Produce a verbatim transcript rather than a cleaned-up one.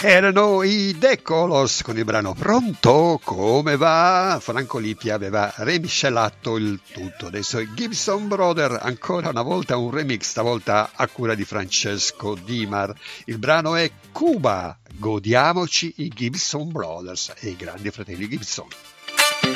Erano i The Colors con il brano Pronto, come va? Franco Lippi aveva remiscelato il tutto. Adesso i Gibson Brother, ancora una volta un remix, stavolta a cura di Francesco Dimar. Il brano è Cuba. Godiamoci i Gibson Brothers e i grandi fratelli Gibson.